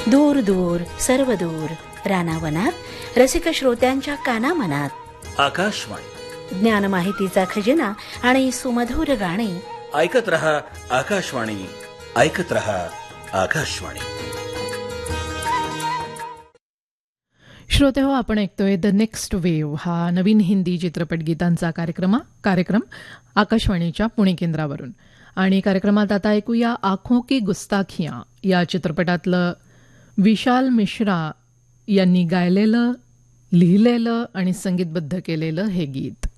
दूर दूर सर्व दूर रानावनात रसिक श्रोत्यांच्या कानामनात आकाशवाणी ज्ञान माहितीचा खजिना आणि सुमधुर गाणी. ऐकत रहा आकाशवाणी, ऐकत रहा आकाशवाणी. श्रोते हो, आपण ऐकतोय द नेक्स्ट वेव्ह हा नवीन हिंदी चित्रपट गीतांचा कार्यक्रम आकाशवाणीच्या पुणे केंद्रावरून. आणि कार्यक्रमात आता ऐकूया आँखों की गुस्ताखियां या चित्रपटातलं विशाल मिश्रा यांनी गायलेलं, लिहिलेलं आणि संगीतबद्ध केलेलं हे गीत.